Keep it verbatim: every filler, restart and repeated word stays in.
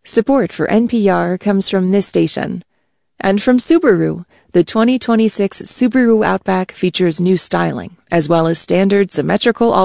Support for N P R comes from this station. And from Subaru, the twenty twenty-six Subaru Outback features new styling, as well as standard symmetrical